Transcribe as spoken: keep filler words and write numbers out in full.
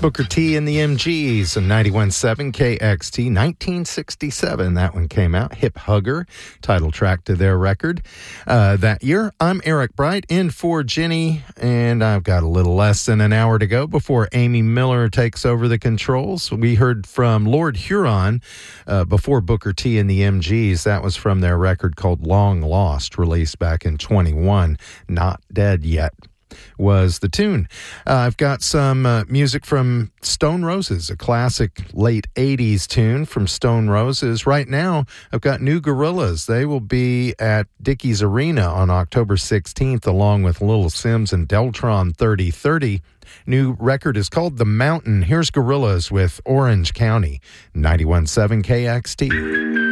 Booker T and the M Gs in ninety-one point seven K X T, nineteen sixty-seven. That one came out. Hip Hugger, title track to their record uh, that year. I'm Eric Bright in for Jenny, and I've got a little less than an hour to go before Amy Miller takes over the controls. We heard from Lord Huron uh, before Booker T and the M Gs. That was from their record called Long Lost, released back in twenty-one. Not Dead Yet was the tune. Uh, I've got some uh, music from Stone Roses, a classic late eighties tune from Stone Roses. Right now, I've got New Gorillas. They will be at Dickies Arena on October sixteenth, along with Little Sims and Deltron thirty thirty. New record is called The Mountain. Here's Gorillas with Orange County, ninety-one point seven K X T.